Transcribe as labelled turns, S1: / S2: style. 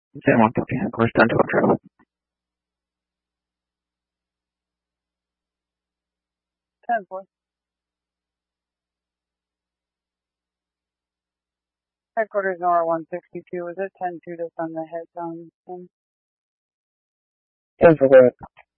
S1: San Juan County Headquarters, 10 to travel.
S2: 10-4. Headquarters NORA 162. Was it 10-2 to send the hits on him?
S1: 10 for that.